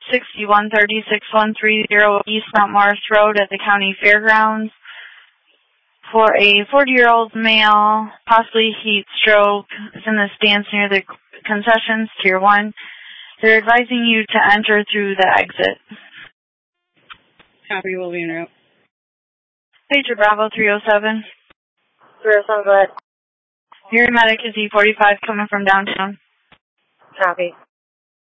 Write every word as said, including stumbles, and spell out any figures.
six one three six one three zero East Mount Morris Road at the county fairgrounds for a forty-year-old male, possibly heat stroke, is in the stands near the concessions, Tier one. They're advising you to enter through the exit. Copy, will be en route. Pager Bravo three oh seven. three oh seven, go ahead. Your medic is E forty-five coming from downtown. Copy.